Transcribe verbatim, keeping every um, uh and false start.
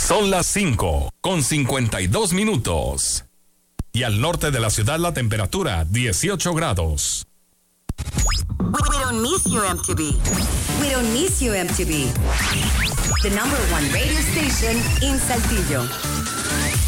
Son las cinco con cincuenta y dos minutos. Y al norte de la ciudad la temperatura dieciocho grados. We don't miss you, M T V. We don't miss you, M T V. The number one radio station in Saltillo.